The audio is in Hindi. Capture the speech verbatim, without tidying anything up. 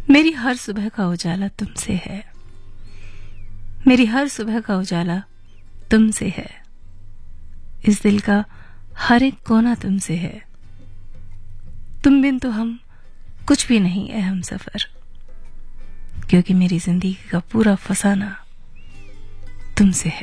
मेरी हर सुबह का उजाला तुमसे है, मेरी हर सुबह का उजाला तुमसे है। इस दिल का हर एक कोना तुमसे है। तुम बिन तो हम कुछ भी नहीं है हम सफर, क्योंकि मेरी जिंदगी का पूरा फसाना तुमसे है।